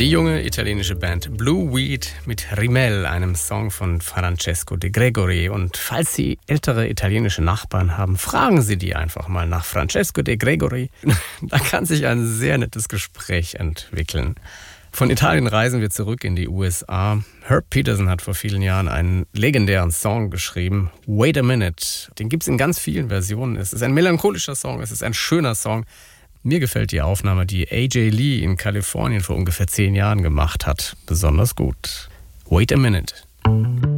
Die junge italienische Band Blue Weed mit Rimel, einem Song von Francesco De Gregori. Und falls Sie ältere italienische Nachbarn haben, fragen Sie die einfach mal nach Francesco De Gregori. Da kann sich ein sehr nettes Gespräch entwickeln. Von Italien reisen wir zurück in die USA. Herb Peterson hat vor vielen Jahren einen legendären Song geschrieben, Wait a Minute. Den gibt es in ganz vielen Versionen. Es ist ein melancholischer Song, es ist ein schöner Song. Mir gefällt die Aufnahme, die A.J. Lee in Kalifornien vor ungefähr 10 Jahren gemacht hat, besonders gut. Wait a Minute.